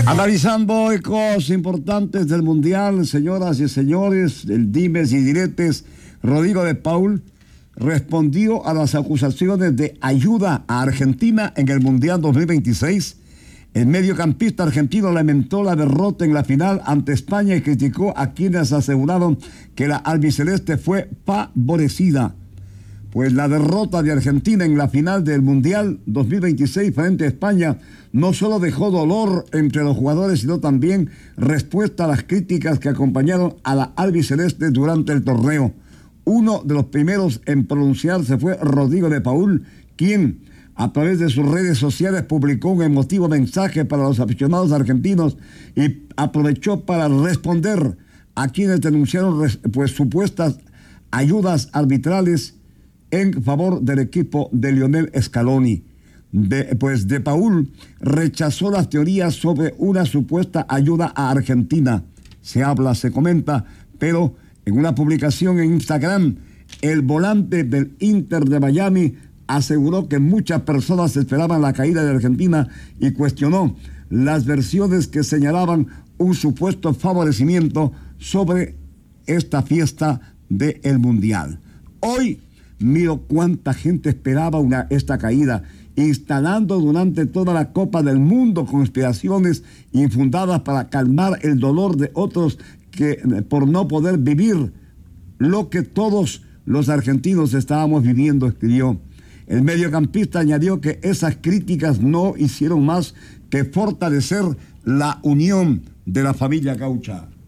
Analizando ecos importantes del Mundial, señoras y señores, el dimes y diretes, Rodrigo de Paul respondió a las acusaciones de ayuda a Argentina en el Mundial 2026. El mediocampista argentino lamentó la derrota en la final ante España y criticó a quienes aseguraron que la albiceleste fue favorecida. Pues la derrota de Argentina en la final del Mundial 2026 frente a España no solo dejó dolor entre los jugadores, sino también respuesta a las críticas que acompañaron a la albiceleste durante el torneo. Uno de los primeros en pronunciarse fue Rodrigo de Paul, quien a través de sus redes sociales publicó un emotivo mensaje para los aficionados argentinos y aprovechó para responder a quienes denunciaron supuestas ayudas arbitrales en favor del equipo de Lionel Scaloni. De Paul rechazó las teorías sobre una supuesta ayuda a Argentina. Se habla, se comenta, pero en una publicación en Instagram, el volante del Inter de Miami aseguró que muchas personas esperaban la caída de Argentina y cuestionó las versiones que señalaban un supuesto favorecimiento sobre esta fiesta del Mundial. Hoy miro cuánta gente esperaba esta caída, instalando durante toda la Copa del Mundo conspiraciones infundadas para calmar el dolor de otros que por no poder vivir lo que todos los argentinos estábamos viviendo, escribió. El mediocampista añadió que esas críticas no hicieron más que fortalecer la unión de la familia gaucha.